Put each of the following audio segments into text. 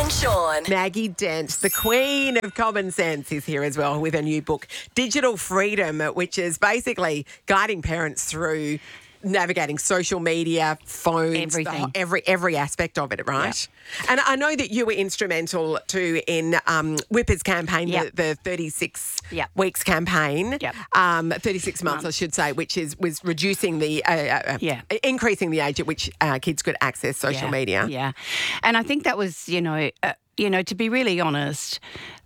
and Sean. Maggie Dent, the queen of common sense, is here as well with a new book, Digital Freedom, which is basically guiding parents through navigating social media, phones, Everything. every aspect of it, right? Yep. And I know that you were instrumental too in Whipper's campaign, the 36 weeks campaign, 36 months, I should say, which was reducing the, increasing the age at which kids could access social media. Yeah, and I think that was, to be really honest,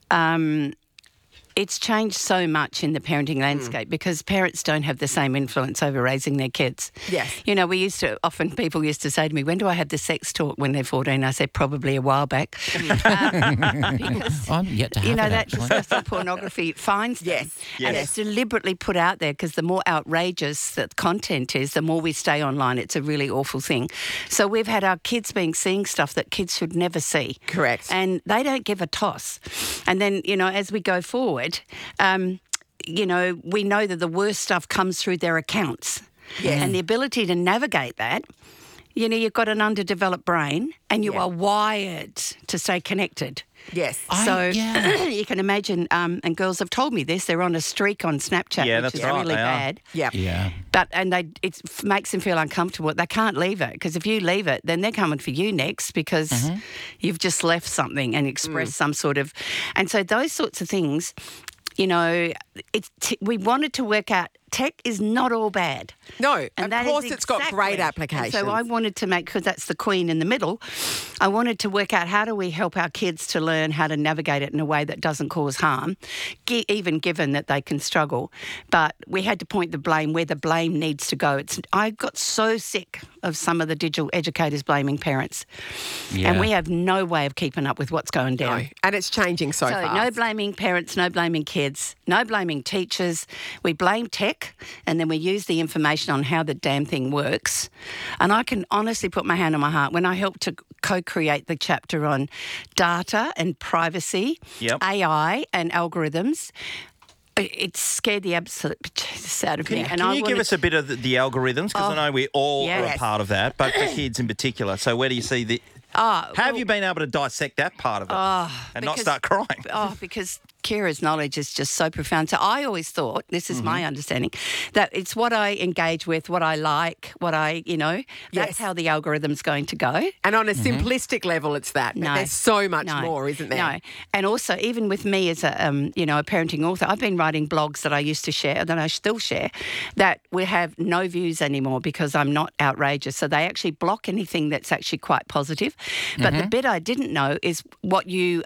it's changed so much in the parenting landscape because parents don't have the same influence over raising their kids. Yes. People used to say to me, when do I have the sex talk when they're 14? I said, probably a while back. Because, I'm yet to have that disgusting pornography finds them. Yes. And it's deliberately put out there because the more outrageous that content is, the more we stay online. It's a really awful thing. So we've had our kids seeing stuff that kids should never see. Correct. And they don't give a toss. And then, as we go forward, we know that the worst stuff comes through their accounts. Yes. And the ability to navigate that, you've got an underdeveloped brain and you are wired to stay connected. Yes. You can imagine, and girls have told me this, they're on a streak on Snapchat, which is really bad. Yeah. It makes them feel uncomfortable. They can't leave it because if you leave it, then they're coming for you next because you've just left something and expressed some sort of... And so those sorts of things, we wanted to work out tech is not all bad. No, and of course it's got great applications. And so I wanted to because that's the queen in the middle, I wanted to work out how do we help our kids to learn how to navigate it in a way that doesn't cause harm, even given that they can struggle. But we had to point the blame where the blame needs to go. I got so sick of some of the digital educators blaming parents. Yeah. And we have no way of keeping up with what's going down. No. And it's changing so fast. No blaming parents, no blaming kids, no blaming teachers. We blame tech and then we use the information on how the damn thing works. And I can honestly put my hand on my heart. When I helped to co-create the chapter on data and privacy, AI and algorithms, it scared the absolute Jesus out of me. Can you give us a bit of the algorithms? Because I know we all are a part of that, but for kids in particular. So where do you see the... How have you been able to dissect that part of it and not start crying? Because Kira's knowledge is just so profound. So I always thought, this is my understanding, that it's what I engage with, what I like, that's how the algorithm's going to go. And on a simplistic level, it's that. But there's so much more, isn't there? No. And also, even with me as a parenting author, I've been writing blogs that I used to share, that I still share, that will have no views anymore because I'm not outrageous. So they actually block anything that's actually quite positive. But the bit I didn't know is what you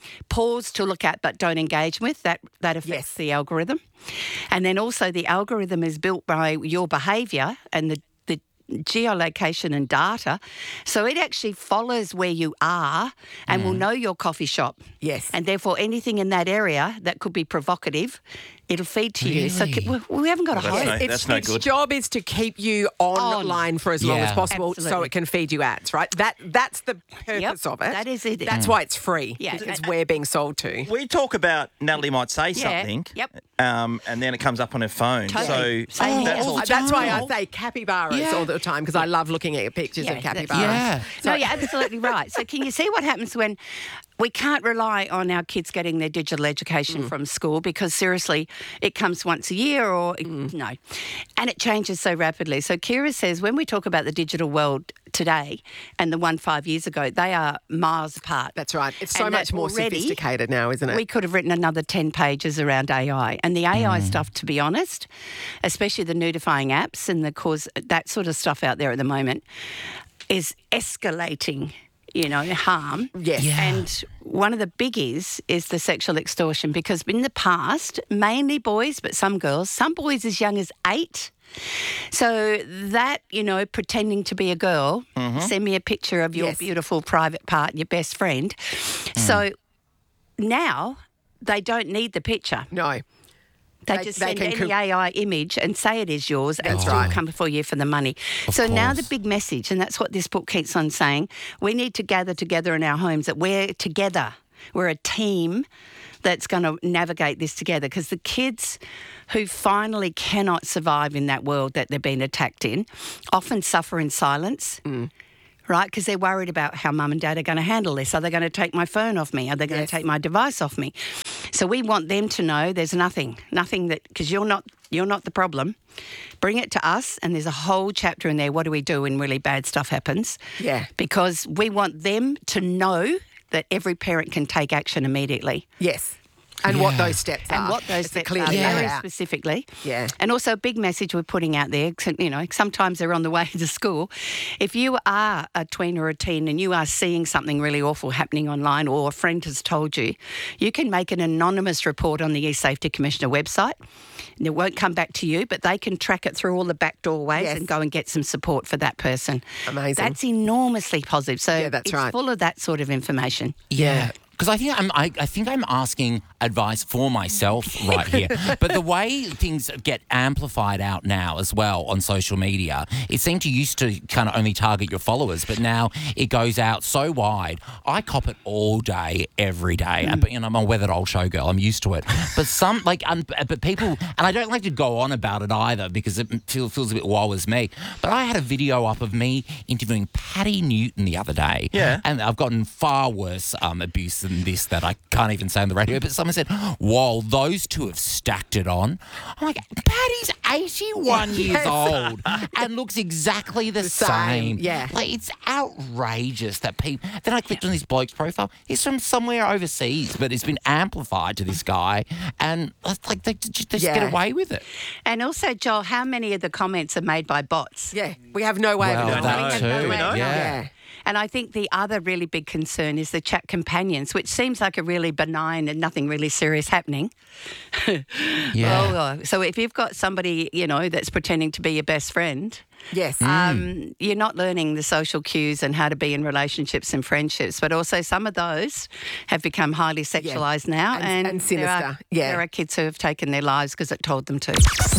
pause to look at but don't engage with, that affects the algorithm. And then also the algorithm is built by your behaviour and the geolocation and data. So it actually follows where you are and will know your coffee shop. Yes. And therefore anything in that area that could be provocative, it'll feed to you. So we haven't got a hope. That's no good. Its job is to keep you online for as long as possible so it can feed you ads, right? That's the purpose of it. That is it. That's why it's free. Yeah. It's where being sold to. We talk about Natalie might say something and then it comes up on her phone. Totally. So that's why I say capybaras all the time because I love looking at pictures of capybaras. Yeah. No, you're absolutely right. So can you see what happens when we can't rely on our kids getting their digital education from school because seriously, it comes once a year or no. And it changes so rapidly. So Kira says when we talk about the digital world today and the one 5 years ago, they are miles apart. That's right. It's so much more sophisticated now, isn't it? We could have written another 10 pages around AI. And the AI stuff, to be honest, especially the nudifying apps and that sort of stuff out there at the moment, is escalating harm. Yes. Yeah. And one of the biggies is the sexual extortion because in the past, mainly boys, but some girls, some boys as young as 8. So that, pretending to be a girl, send me a picture of your beautiful private part, your best friend. So now they don't need the picture. No. They just send any AI image and say it is yours and still come before you for the money. So now the big message, and that's what this book keeps on saying, we need to gather together in our homes, that we're together. We're a team that's going to navigate this together because the kids who finally cannot survive in that world that they're being attacked in often suffer in silence. right? Because they're worried about how mum and dad are going to handle this. Are they going to take my phone off me? Are they going to take my device off me? So we want them to know there's nothing that, because you're not the problem. Bring it to us, and there's a whole chapter in there. What do we do when really bad stuff happens? Yeah. Because we want them to know that every parent can take action immediately. Yes. And what those steps are. And what those steps are, very specifically. Yeah. And also a big message we're putting out there, you know, sometimes they're on the way to school. If you are a tween or a teen and you are seeing something really awful happening online, or a friend has told you, you can make an anonymous report on the Youth Safety Commissioner website. And it won't come back to you, but they can track it through all the back doorways and go and get some support for that person. Amazing. That's enormously positive. So that's it's full of that sort of information. Yeah. Because I think I'm asking advice for myself right here. But the way things get amplified out now as well on social media, it seemed to used to kind of only target your followers, but now it goes out so wide. I cop it all day, every day. But, you know, I'm a weathered old showgirl. I'm used to it. But but people, and I don't like to go on about it either because it feels a bit woe is me. But I had a video up of me interviewing Patty Newton the other day. Yeah. And I've gotten far worse abuse than this that I can't even say on the radio, but someone said, whoa, those two have stacked it on. I'm like, Patty's 81 years old and looks exactly the same. Yeah. Like, it's outrageous that people... Then I clicked on this bloke's profile. He's from somewhere overseas, but it's been amplified to this guy, and like they just get away with it. And also, Joel, how many of the comments are made by bots? Yeah, we have no way of knowing. That too. Do we know? Yeah. And I think the other really big concern is the chat companions, which seems like a really benign and nothing really serious happening. So if you've got somebody, you know, that's pretending to be your best friend, yes, you're not learning the social cues and how to be in relationships and friendships. But also some of those have become highly sexualised now. And sinister. There are kids who have taken their lives because it told them to.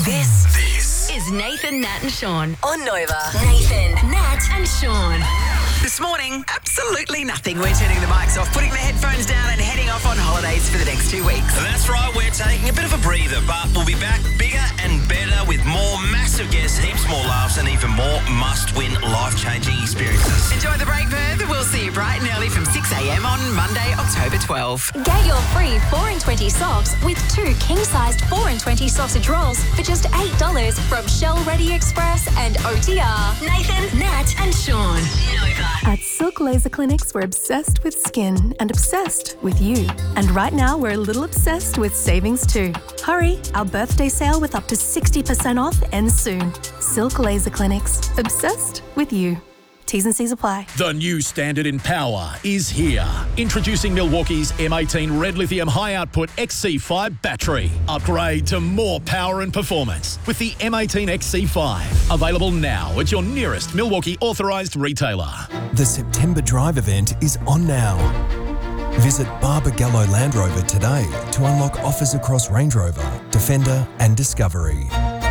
This is Nathan, Nat and Sean on Nova. Nathan, Nat and Sean. This morning, absolutely nothing. We're turning the mics off, putting the headphones down and heading off on holidays for the next 2 weeks. That's right, we're taking a bit of a breather, but we'll be back bigger and better with more massive guests, heaps more laughs and even more must-win life-changing experiences. Enjoy the break, Perth. We'll see you bright and early from 6 a.m. on Monday, October 12. Get your free 4 in 20 socks with 2 king-sized 4 in 20 sausage rolls for just $8 from Shell Ready Express and OTR. Nathan, Nat and Sean. Nova. At Silk Laser Clinics, we're obsessed with skin and obsessed with you. And right now, we're a little obsessed with savings too. Hurry, our birthday sale with up to 60% off ends soon. Silk Laser Clinics, obsessed with you. T's and C's apply. The new standard in power is here. Introducing Milwaukee's M18 Red Lithium High Output XC5 battery. Upgrade to more power and performance with the M18 XC5. Available now at your nearest Milwaukee authorised retailer. The September Drive event is on now. Visit Barbagallo Land Rover today to unlock offers across Range Rover, Defender and Discovery.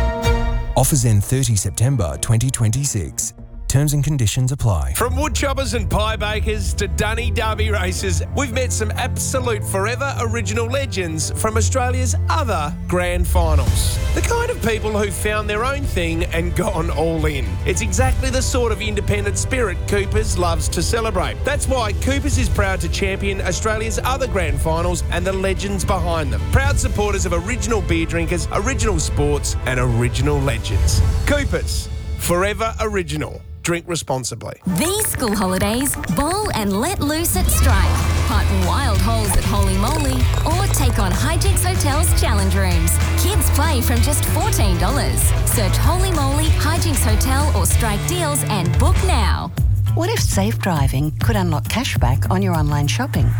Offers end 30 September 2026. Terms and conditions apply. From woodchoppers and pie bakers to Dunny Derby racers, we've met some absolute forever original legends from Australia's other grand finals. The kind of people who found their own thing and gone all in. It's exactly the sort of independent spirit Coopers loves to celebrate. That's why Coopers is proud to champion Australia's other grand finals and the legends behind them. Proud supporters of original beer drinkers, original sports and original legends. Coopers, forever original. Drink responsibly. These school holidays, bowl and let loose at Strike. Putt wild holes at Holy Moly or take on Hijinks Hotel's challenge rooms. Kids play from just $14. Search Holy Moly, Hijinks Hotel or Strike deals and book now. What if safe driving could unlock cashback on your online shopping?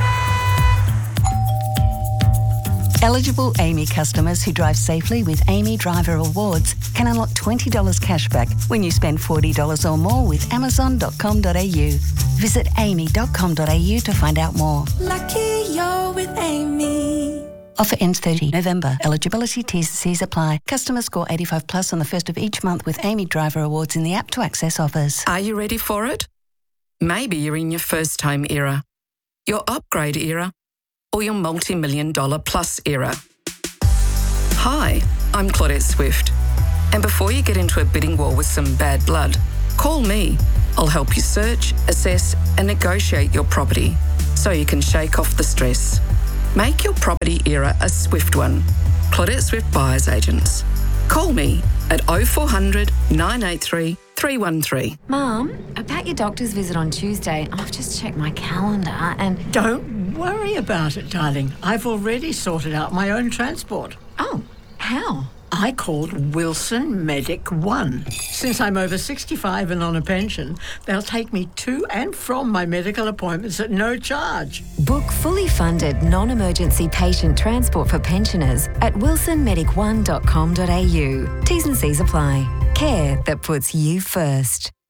Eligible Amy customers who drive safely with Amy Driver Awards can unlock $20 cashback when you spend $40 or more with Amazon.com.au. Visit amy.com.au to find out more. Lucky you're with Amy. Offer ends 30 November. Eligibility T's and C's apply. Customers score 85 plus on the first of each month with Amy Driver Awards in the app to access offers. Are you ready for it? Maybe you're in your first home era, your upgrade era, or your multi-million-dollar plus era. Hi, I'm Claudette Swift. And before you get into a bidding war with some bad blood, call me. I'll help you search, assess and negotiate your property so you can shake off the stress. Make your property era a swift one. Claudette Swift Buyers Agents. Call me at 0400 983 313. Mum, about your doctor's visit on Tuesday, I've just checked my calendar and... Don't worry about it, darling. I've already sorted out my own transport. Oh, how? I called Wilson Medic One. Since I'm over 65 and on a pension, they'll take me to and from my medical appointments at no charge. Book fully funded non-emergency patient transport for pensioners at wilsonmedic1.com.au. T's and C's apply. Care that puts you first.